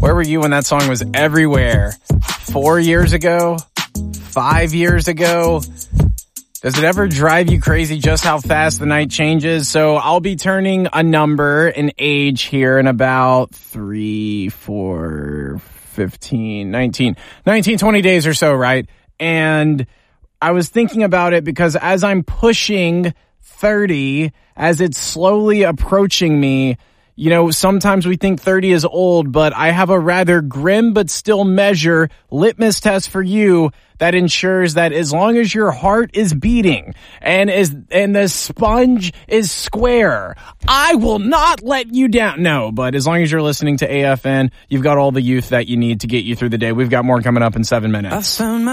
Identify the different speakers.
Speaker 1: Where were you when that song was everywhere? 4 years ago? 5 years ago? Does it ever drive you crazy just how fast the night changes? So I'll be turning a number, an age here in about 3, 4, 15, 19, 20 days or so, right? And I was thinking about it because as I'm pushing 30, as it's slowly approaching me, you know, sometimes we think 30 is old, but I have a rather grim but still measure litmus test for you that ensures that as long as your heart is beating and the sponge is square, I will not let you down. No, but as long as you're listening to AFN, you've got all the youth that you need to get you through the day. We've got more coming up in 7 minutes.